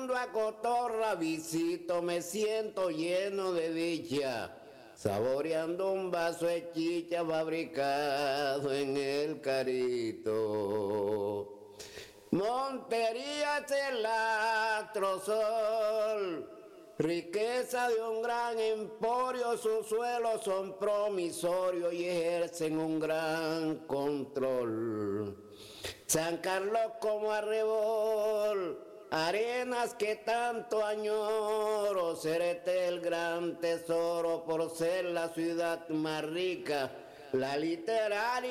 cuando a Cotorra visito me siento lleno de dicha, saboreando un vaso de chicha fabricado en el Carito. Montería es el astrosol, riqueza de un gran emporio, sus suelos son promisorios y ejercen un gran control. San Carlos como arrebol, arenas que tanto añoro, Serete el gran tesoro por ser la ciudad más rica, la literaria